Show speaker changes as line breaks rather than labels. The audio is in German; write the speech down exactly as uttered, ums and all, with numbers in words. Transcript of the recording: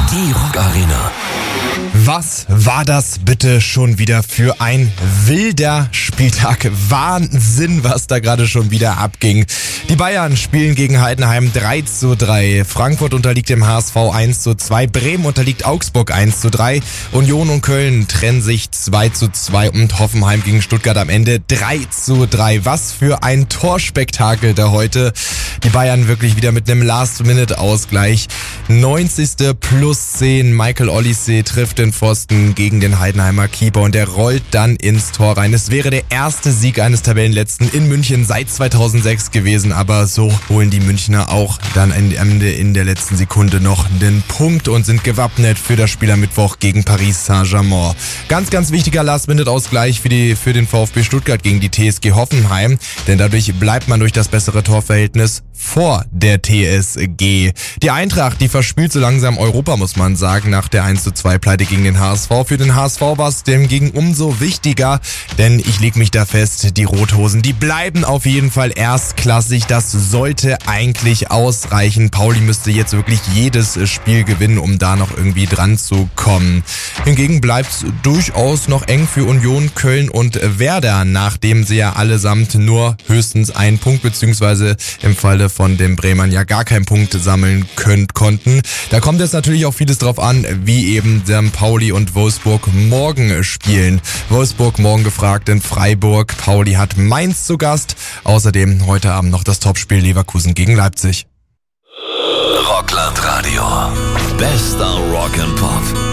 Die Rock Arena.
Was war das bitte schon wieder für ein wilder Spieltag? Wahnsinn, was da gerade schon wieder abging. Die Bayern spielen gegen Heidenheim drei zu drei. Frankfurt unterliegt dem H S V eins zu zwei. Bremen unterliegt Augsburg eins zu drei. Union und Köln trennen sich zwei zu zwei und Hoffenheim gegen Stuttgart am Ende drei zu drei. Was für ein Torspektakel da heute. Die Bayern wirklich wieder mit einem Last-Minute-Ausgleich. neunzigste plus zehn. Michael Olise trifft den Pfosten gegen den Heidenheimer Keeper und der rollt dann ins Tor rein. Es wäre der erste Sieg eines Tabellenletzten in München seit zweitausendsechs gewesen, aber so holen die Münchner auch dann am Ende in der letzten Sekunde noch den Punkt und sind gewappnet für das Spiel am Mittwoch gegen Paris Saint-Germain. Ganz, ganz wichtiger Last-Minute-Ausgleich für, die, für den VfB Stuttgart gegen die T S G Hoffenheim, denn dadurch bleibt man durch das bessere Torverhältnis vor der T S G. Die Eintracht, die verspült so langsam Europa, muss man sagen, nach der eins zu zwei Pleite gegen den H S V. Für den H S V war es demgegen umso wichtiger, denn ich leg mich da fest, die Rothosen, die bleiben auf jeden Fall erstklassig. Das sollte eigentlich ausreichen. Pauli müsste jetzt wirklich jedes Spiel gewinnen, um da noch irgendwie dran zu kommen. Hingegen bleibt es durchaus noch eng für Union, Köln und Werder, nachdem sie ja allesamt nur höchstens einen Punkt beziehungsweise im Falle von den Bremern ja gar keinen Punkt sammeln könnt, konnten. Da kommt jetzt natürlich auch vieles drauf an, wie eben der Pauli und Wolfsburg morgen spielen. Wolfsburg morgen gefragt in Freiburg. Pauli hat Mainz zu Gast. Außerdem heute Abend noch das Topspiel Leverkusen gegen Leipzig.
Rockland Radio. Bester Rock and Pop.